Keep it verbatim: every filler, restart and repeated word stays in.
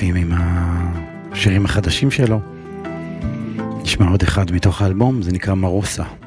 יפים עם השירים החדשים שלו. נשמע עוד אחד מתוך האלבום, זה נקרא מרוסה.